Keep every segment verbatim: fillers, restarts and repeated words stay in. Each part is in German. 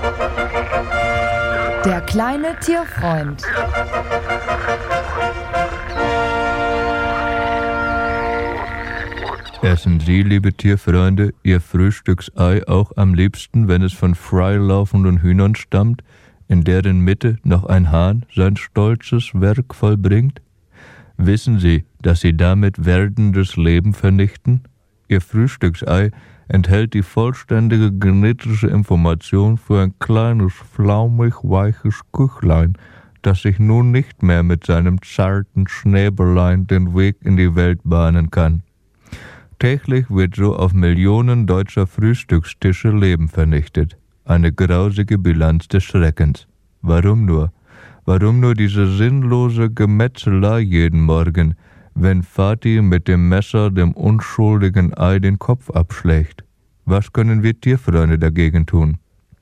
Der kleine Tierfreund. Essen Sie, liebe Tierfreunde, Ihr Frühstücksei auch am liebsten, wenn es von freilaufenden Hühnern stammt, in deren Mitte noch ein Hahn sein stolzes Werk vollbringt? Wissen Sie, dass Sie damit werdendes Leben vernichten? Ihr Frühstücksei enthält die vollständige genetische Information für ein kleines, flaumig-weiches Küchlein, das sich nun nicht mehr mit seinem zarten Schnäbelein den Weg in die Welt bahnen kann. Täglich wird so auf Millionen deutscher Frühstückstische Leben vernichtet. Eine grausige Bilanz des Schreckens. Warum nur? Warum nur diese sinnlose Gemetzelei jeden Morgen, wenn Vati mit dem Messer dem unschuldigen Ei den Kopf abschlägt? Was können wir Tierfreunde dagegen tun?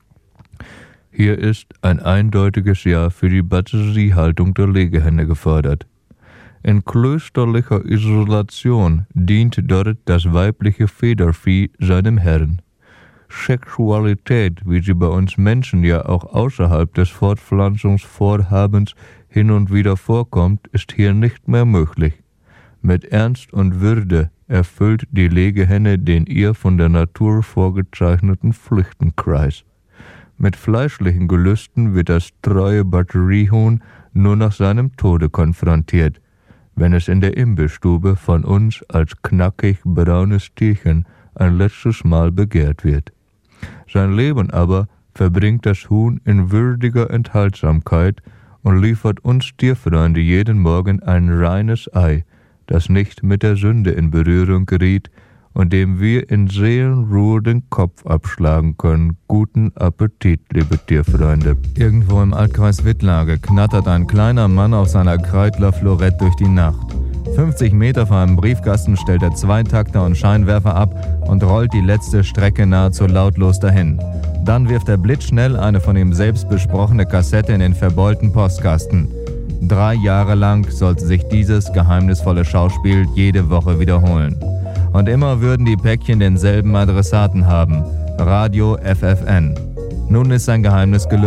Hier ist ein eindeutiges Ja für die Batteriehaltung der Legehenne gefordert. In klösterlicher Isolation dient dort das weibliche Federvieh seinem Herrn. Sexualität, wie sie bei uns Menschen ja auch außerhalb des Fortpflanzungsvorhabens hin und wieder vorkommt, ist hier nicht mehr möglich. Mit Ernst und Würde erfüllt die Legehenne den ihr von der Natur vorgezeichneten Pflichtenkreis. Mit fleischlichen Gelüsten wird das treue Batteriehuhn nur nach seinem Tode konfrontiert, wenn es in der Imbissstube von uns als knackig braunes Tierchen ein letztes Mal begehrt wird. Sein Leben aber verbringt das Huhn in würdiger Enthaltsamkeit und liefert uns Tierfreunde jeden Morgen ein reines Ei, das nicht mit der Sünde in Berührung geriet und dem wir in Seelenruhe den Kopf abschlagen können. Guten Appetit, liebe Tierfreunde. Irgendwo im Altkreis Wittlage knattert ein kleiner Mann auf seiner Kreidler Florett durch die Nacht. fünfzig Meter vor einem Briefkasten stellt er Zweitakter und Scheinwerfer ab und rollt die letzte Strecke nahezu lautlos dahin. Dann wirft er blitzschnell eine von ihm selbst besprochene Kassette in den verbeulten Postkasten. Drei Jahre lang sollte sich dieses geheimnisvolle Schauspiel jede Woche wiederholen. Und immer würden die Päckchen denselben Adressaten haben: Radio F F N. Nun ist sein Geheimnis gelöst.